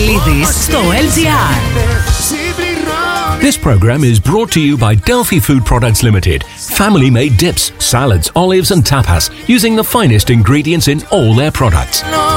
Μιχαηλίδης στο LGR. This program is brought to you by Delphi Food Products Limited. Family-made dips, salads, olives and tapas using the finest ingredients in all their products.